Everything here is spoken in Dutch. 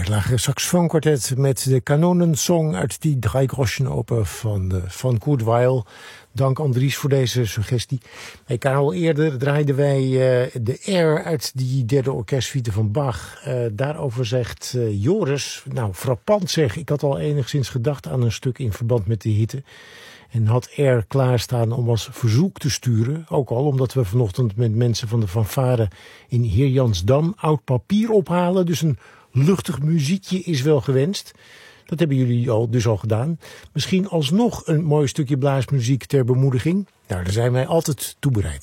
Lage saxofoonkwartet met de kanonensong uit die Dreigroschenoper van Kurt Weill. Dank Andries voor deze suggestie. Hey Karel, eerder draaiden wij de Air uit die derde orkestsuite van Bach. Daarover zegt Joris, nou frappant zeg, ik had al enigszins gedacht aan een stuk in verband met de hitte. En had Air klaarstaan om als verzoek te sturen. Ook al omdat we vanochtend met mensen van de fanfare in Heerjansdam oud papier ophalen. Dus een luchtig muziekje is wel gewenst. Dat hebben jullie dus al gedaan. Misschien alsnog een mooi stukje blaasmuziek ter bemoediging. Nou, daar zijn wij altijd toe bereid.